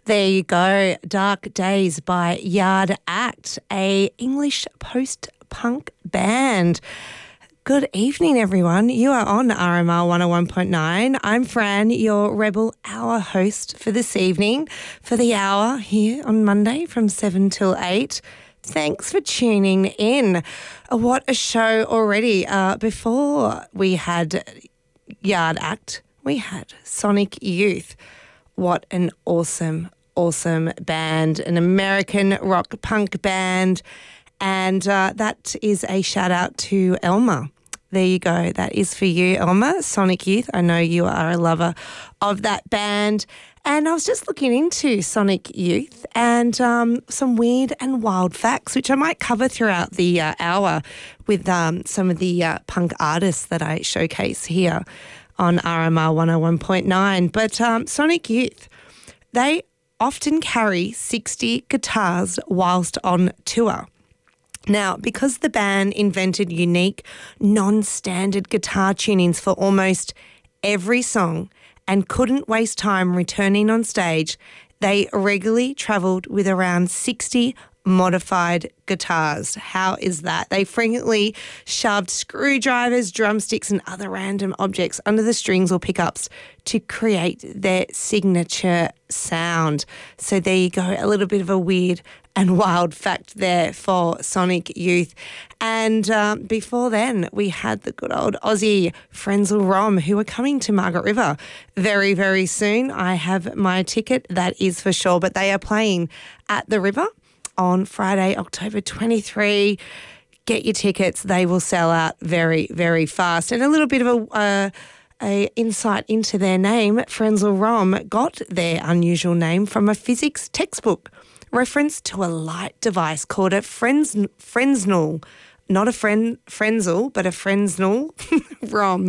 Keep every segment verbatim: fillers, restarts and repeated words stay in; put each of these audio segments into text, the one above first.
There you go. Dark Days by Yard Act, a English post-punk band. Good evening, everyone. You are on R M R one oh one point nine. I'm Fran, your Rebel Hour host for this evening, for the hour here on Monday from seven till eight. Thanks for tuning in. Uh, What a show already. Uh, before we had Yard Act, we had Sonic Youth. What an awesome, awesome band, an American rock punk band. And uh, that is a shout out to Elma. There you go. That is for you, Elma. Sonic Youth. I know you are a lover of that band. And I was just looking into Sonic Youth and um, some weird and wild facts, which I might cover throughout the uh, hour with um, some of the uh, punk artists that I showcase here on R M R one oh one point nine. But um, Sonic Youth, they often carry sixty guitars whilst on tour. Now, because the band invented unique, non-standard guitar tunings for almost every song and couldn't waste time returning on stage, they regularly travelled with around sixty modified guitars. How is that? They frequently shoved screwdrivers, drumsticks and other random objects under the strings or pickups to create their signature sound. So there you go, a little bit of a weird and wild fact there for Sonic Youth. And um, before then, we had the good old Aussie Frenzal Rhomb, who are coming to Margaret River very, very soon. I have my ticket, that is for sure, but they are playing at the River on Friday, October twenty-third. Get your tickets. They will sell out very, very fast. And a little bit of a... Uh, A insight into their name, Frenzal Rhomb got their unusual name from a physics textbook, reference to a light device called a Frenz, Fresnel. Not a friend, Frenzal, but a Fresnel Rhomb.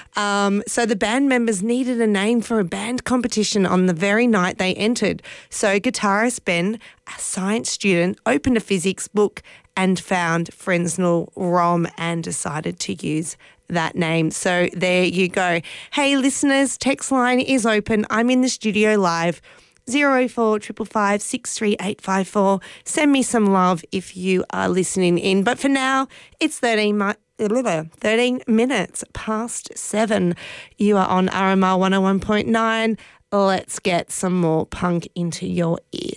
Um, so the band members needed a name for a band competition on the very night they entered. So guitarist Ben, a science student, opened a physics book and found Fresnel Rhomb and decided to use that name. So there you go. Hey, listeners, text line is open. I'm in the studio live. zero four five five six three eight five four. Send me some love if you are listening in. But for now, it's thirteen, mi- thirteen minutes past seven. You are on R M R one oh one point nine. Let's get some more punk into your ears.